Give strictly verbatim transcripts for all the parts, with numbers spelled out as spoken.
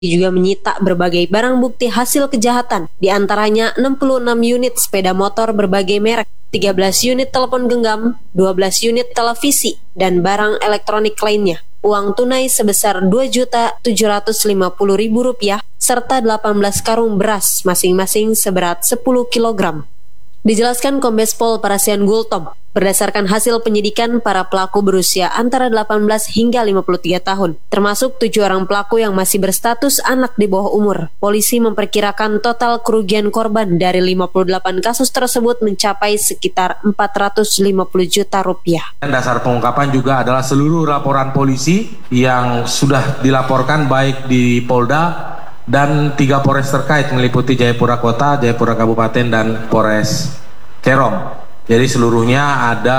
juga menyita berbagai barang bukti hasil kejahatan, di antaranya enam puluh enam unit sepeda motor berbagai merek, tiga belas unit telepon genggam, dua belas unit televisi, dan barang elektronik lainnya. Uang tunai sebesar dua juta tujuh ratus lima puluh ribu rupiah, serta delapan belas karung beras masing-masing seberat sepuluh kilogram. Dijelaskan Kombes Pol Parasian Gultom, berdasarkan hasil penyidikan, para pelaku berusia antara delapan belas hingga lima puluh tiga tahun, termasuk tujuh orang pelaku yang masih berstatus anak di bawah umur. Polisi memperkirakan total kerugian korban dari lima puluh delapan kasus tersebut mencapai sekitar empat ratus lima puluh juta rupiah. Dasar pengungkapan juga adalah seluruh laporan polisi yang sudah dilaporkan baik di Polda dan tiga Polres terkait meliputi Jayapura Kota, Jayapura Kabupaten, dan Polres Kerom. Jadi seluruhnya ada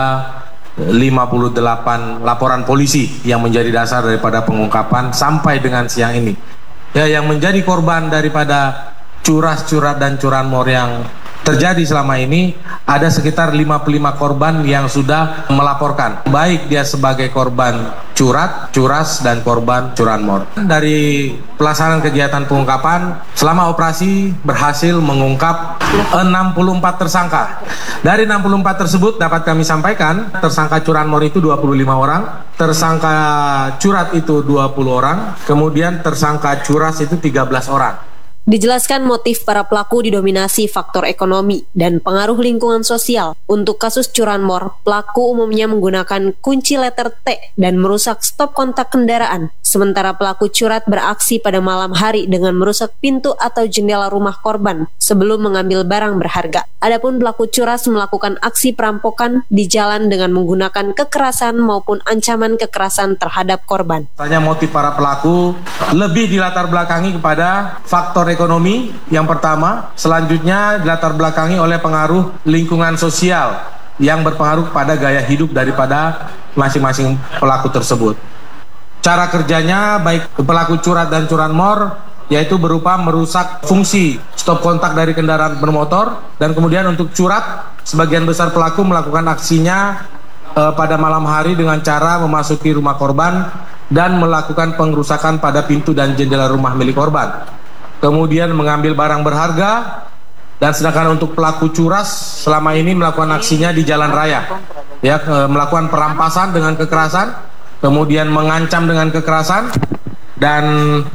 lima puluh delapan laporan polisi yang menjadi dasar daripada pengungkapan sampai dengan siang ini. Ya, yang menjadi korban daripada curas-curat dan curanmor yang terjadi selama ini ada sekitar lima puluh lima korban yang sudah melaporkan, baik dia sebagai korban curat, curas, dan korban curanmor. Dari pelaksanaan kegiatan pengungkapan, selama operasi berhasil mengungkap enam puluh empat tersangka. Dari enam puluh empat tersebut dapat kami sampaikan, tersangka curanmor itu dua puluh lima orang, tersangka curat itu dua puluh orang, kemudian tersangka curas itu tiga belas orang. Dijelaskan motif para pelaku didominasi faktor ekonomi dan pengaruh lingkungan sosial. Untuk kasus curanmor, pelaku umumnya menggunakan kunci letter T dan merusak stop kontak kendaraan. Sementara pelaku curat beraksi pada malam hari dengan merusak pintu atau jendela rumah korban sebelum mengambil barang berharga. Adapun pelaku curas melakukan aksi perampokan di jalan dengan menggunakan kekerasan maupun ancaman kekerasan terhadap korban. Tanya motif para pelaku lebih dilatar belakangi kepada faktor ekonomi yang pertama, selanjutnya dilatar belakangi oleh pengaruh lingkungan sosial yang berpengaruh pada gaya hidup daripada masing-masing pelaku tersebut. Cara kerjanya baik pelaku curat dan curanmor yaitu berupa merusak fungsi stop kontak dari kendaraan bermotor, dan kemudian untuk curat sebagian besar pelaku melakukan aksinya eh, pada malam hari dengan cara memasuki rumah korban dan melakukan pengrusakan pada pintu dan jendela rumah milik korban. Kemudian mengambil barang berharga, dan sedangkan untuk pelaku curas selama ini melakukan aksinya di jalan raya, ya, melakukan perampasan dengan kekerasan, kemudian mengancam dengan kekerasan, dan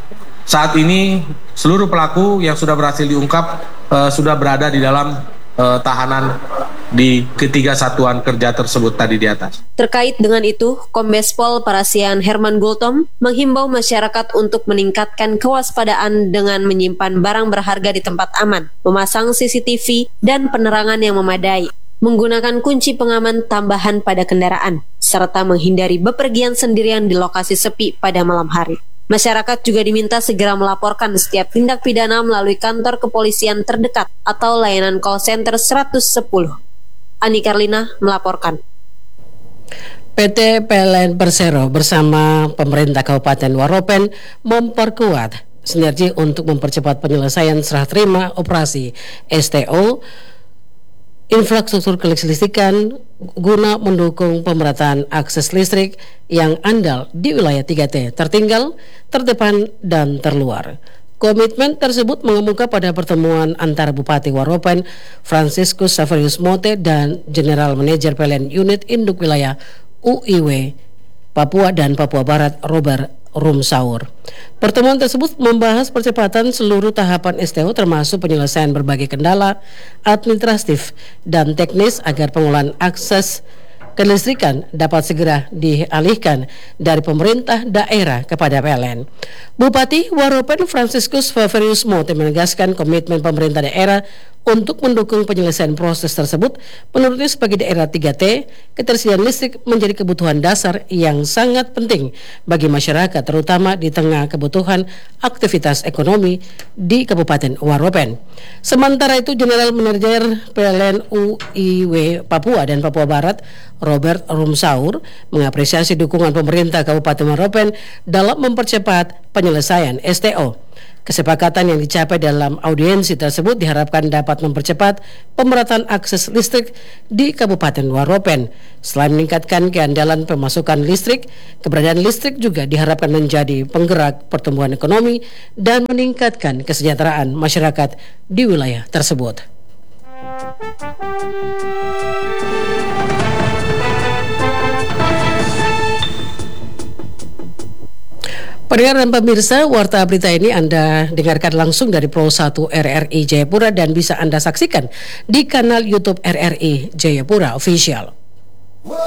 saat ini seluruh pelaku yang sudah berhasil diungkap uh, sudah berada di dalam uh, tahanan di ketiga satuan kerja tersebut tadi di atas. Terkait dengan itu, Kombes Pol Parasian Herman Gultom menghimbau masyarakat untuk meningkatkan kewaspadaan dengan menyimpan barang berharga di tempat aman, memasang C C T V dan penerangan yang memadai, menggunakan kunci pengaman tambahan pada kendaraan, serta menghindari bepergian sendirian di lokasi sepi pada malam hari. Masyarakat juga diminta segera melaporkan setiap tindak pidana melalui kantor kepolisian terdekat atau layanan call center seratus sepuluh. Ani Karlina melaporkan. P T P L N Persero bersama pemerintah Kabupaten Waropen memperkuat sinergi untuk mempercepat penyelesaian serah terima operasi S T O infrastruktur kelistrikan guna mendukung pemerataan akses listrik yang andal di wilayah tiga T, tertinggal, terdepan, dan terluar. Komitmen tersebut mengemuka pada pertemuan antara Bupati Waropen Franciscus Saverius Mote dan General Manager P L N Unit Induk Wilayah U I W Papua dan Papua Barat Robert Rumsaur. Pertemuan tersebut membahas percepatan seluruh tahapan S T O termasuk penyelesaian berbagai kendala administratif dan teknis agar pengolahan akses kelistrikan dapat segera dialihkan dari pemerintah daerah kepada P L N. Bupati Waropen Franciscus Faverius Mote menegaskan komitmen pemerintah daerah untuk mendukung penyelesaian proses tersebut. Menurutnya sebagai daerah tiga T, ketersediaan listrik menjadi kebutuhan dasar yang sangat penting bagi masyarakat, terutama di tengah kebutuhan aktivitas ekonomi di Kabupaten Waropen. Sementara itu, General Manager P L N U I W Papua dan Papua Barat Robert Rumsaur mengapresiasi dukungan pemerintah Kabupaten Waropen dalam mempercepat penyelesaian S T O. Kesepakatan yang dicapai dalam audiensi tersebut diharapkan dapat mempercepat pemerataan akses listrik di Kabupaten Waropen. Selain meningkatkan keandalan pemasukan listrik, keberadaan listrik juga diharapkan menjadi penggerak pertumbuhan ekonomi dan meningkatkan kesejahteraan masyarakat di wilayah tersebut. Pendengar dan pemirsa, warta berita ini Anda dengarkan langsung dari Pro satu R R I Jayapura dan bisa Anda saksikan di kanal YouTube R R I Jayapura Official.